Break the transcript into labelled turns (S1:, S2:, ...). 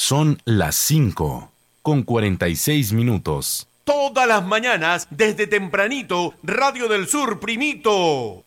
S1: Son las 5:46.
S2: Todas las mañanas, desde tempranito, Radio del Sur, primito.